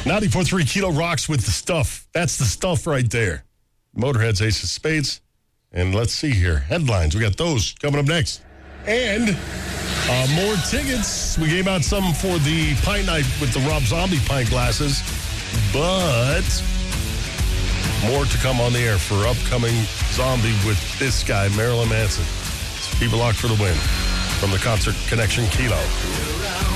94.3 Kilo rocks with the stuff. That's the stuff right there. Motorhead's Ace of Spades. And let's see here. Headlines. We got those coming up next. And more tickets. We gave out some for the pint night with the Rob Zombie pint glasses. But more to come on the air for upcoming Zombie with this guy, Marilyn Manson. People locked for the win from the Concert Connection Kilo.